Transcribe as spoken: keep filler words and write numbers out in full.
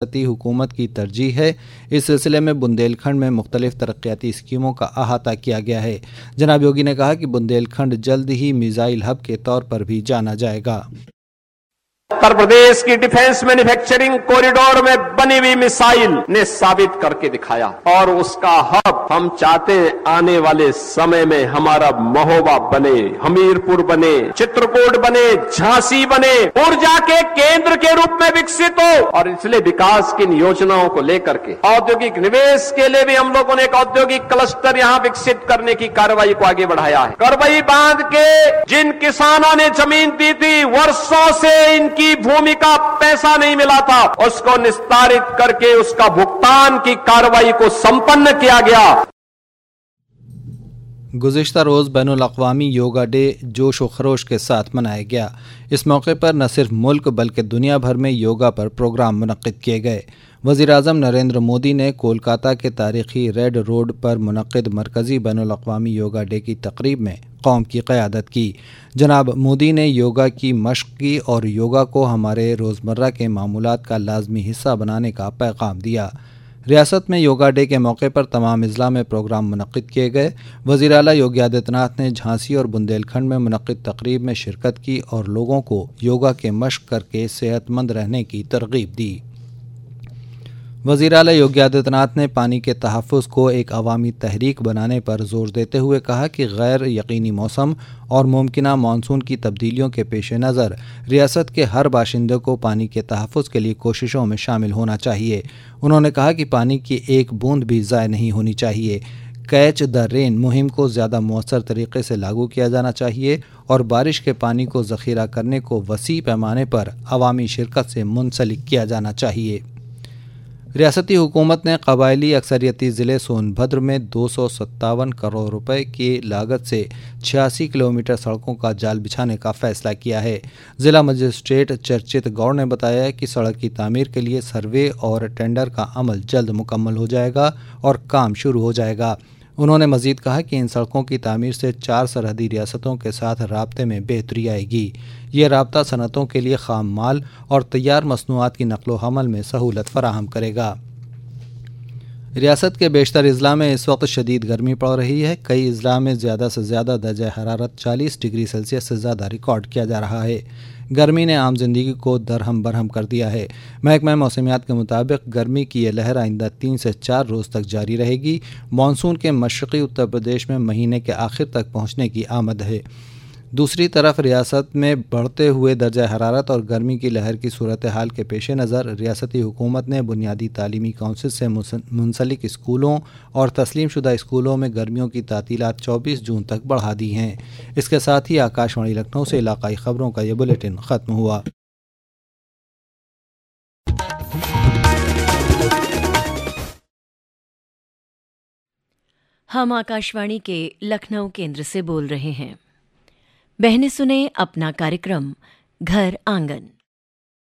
ریاستی حکومت کی ترجیح ہے۔ اس سلسلے میں بندیل کھنڈ میں مختلف ترقیاتی اسکیموں کا احاطہ کیا گیا ہے۔ جناب یوگی نے کہا کہ بندیل کھنڈ جلد ہی میزائل ہب کے طور پر بھی جانا جائے گا۔ اتر پردیش کی ڈیفنس مینوفیکچرنگ کوریڈور میں بنی ہوئی میسائل نے ثابت کر کے دکھایا، اور اس کا ہب ہم چاہتے ہیں آنے والے سمے میں ہمارا مہوبہ بنے، ہمیرپور بنے، چترکوٹ بنے، جھانسی بنے، ارجا کے کیندر کے روپ میں وکست ہو۔ اور اس لیے وکاس کی یوجناؤں کو لے کر کے اوद्योगिक निवेश کے لیے بھی ہم لوگوں نے ایک औद्योगिक کلسٹر یہاں وکست کرنے کی کارروائی کو آگے بڑھایا ہے۔ کربئی باندھ کے جن کسانوں نے زمین دی تھی، ورسوں سے ان کی بھومی کا پیسہ نہیں ملا تھا، اس کو نستارت کر کے اس کا بھگتان کی کارروائی کو سمپن کیا گیا۔ گزشتہ روز بین الاقوامی یوگا ڈے جوش و خروش کے ساتھ منایا گیا۔ اس موقع پر نہ صرف ملک بلکہ دنیا بھر میں یوگا پر پروگرام منعقد کیے گئے۔ وزیر اعظم نریندر مودی نے کولکاتہ کے تاریخی ریڈ روڈ پر منعقد مرکزی بین الاقوامی یوگا ڈے کی تقریب میں قوم کی قیادت کی۔ جناب مودی نے یوگا کی مشق کی اور یوگا کو ہمارے روزمرہ کے معمولات کا لازمی حصہ بنانے کا پیغام دیا۔ ریاست میں یوگا ڈے کے موقع پر تمام اضلاع میں پروگرام منعقد کیے گئے۔ وزیر اعلیٰ یوگی آدتیہ ناتھ نے جھانسی اور بندیل کھنڈ میں منعقد تقریب میں شرکت کی اور لوگوں کو یوگا کے مشق کر کے صحت مند رہنے کی ترغیب دی۔ وزیر اعلیٰ یوگی آدتیہ ناتھ نے پانی کے تحفظ کو ایک عوامی تحریک بنانے پر زور دیتے ہوئے کہا کہ غیر یقینی موسم اور ممکنہ مانسون کی تبدیلیوں کے پیش نظر ریاست کے ہر باشندے کو پانی کے تحفظ کے لیے کوششوں میں شامل ہونا چاہیے۔ انہوں نے کہا کہ پانی کی ایک بوند بھی ضائع نہیں ہونی چاہیے۔ کیچ دا رین مہم کو زیادہ مؤثر طریقے سے لاگو کیا جانا چاہیے اور بارش کے پانی کو ذخیرہ کرنے کو وسیع پیمانے پر عوامی شرکت سے منسلک کیا جانا چاہیے۔ ریاستی حکومت نے قبائلی اکثریتی ضلع سون بھدر میں دو سو ستاون کروڑ روپے کی لاگت سے چھیاسی کلومیٹر سڑکوں کا جال بچھانے کا فیصلہ کیا ہے۔ ضلع مجسٹریٹ چرچت گوڑ نے بتایا کہ سڑک کی تعمیر کے لیے سروے اور ٹینڈر کا عمل جلد مکمل ہو جائے گا اور کام شروع ہو جائے گا۔ انہوں نے مزید کہا کہ ان سڑکوں کی تعمیر سے چار سرحدی ریاستوں کے ساتھ رابطے میں بہتری آئے گی۔ یہ رابطہ صنعتوں کے لیے خام مال اور تیار مصنوعات کی نقل و حمل میں سہولت فراہم کرے گا۔ ریاست کے بیشتر اضلاع میں اس وقت شدید گرمی پڑ رہی ہے۔ کئی اضلاع میں زیادہ سے زیادہ درجہ حرارت چالیس ڈگری سیلسیس سے زیادہ ریکارڈ کیا جا رہا ہے۔ گرمی نے عام زندگی کو درہم برہم کر دیا ہے۔ محکمہ موسمیات کے مطابق گرمی کی یہ لہر آئندہ تین سے چار روز تک جاری رہے گی۔ مانسون کے مشرقی اتر پردیش میں مہینے کے آخر تک پہنچنے کی آمد ہے۔ دوسری طرف ریاست میں بڑھتے ہوئے درجہ حرارت اور گرمی کی لہر کی صورتحال کے پیش نظر ریاستی حکومت نے بنیادی تعلیمی کونسل سے منسلک اسکولوں اور تسلیم شدہ اسکولوں میں گرمیوں کی تعطیلات چوبیس جون تک بڑھا دی ہیں۔ اس کے ساتھ ہی آکاش وانی لکھنؤ سے علاقائی خبروں کا یہ بلیٹن ختم ہوا۔ ہم آکاش وانی کے لکھنؤ کیندر سے بول رہے ہیں۔ بہنیں سنیں اپنا کارکرم گھر آنگن۔